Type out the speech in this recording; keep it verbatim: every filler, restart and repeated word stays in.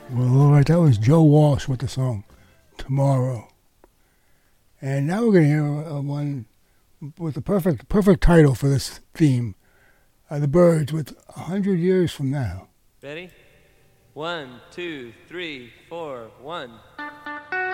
Well, all right, that was Joe Walsh with the song Tomorrow. And now we're going to hear uh, one with the perfect perfect title for this theme, uh, The Byrds with one hundred Years From Now. Ready? One, two, three, four, one.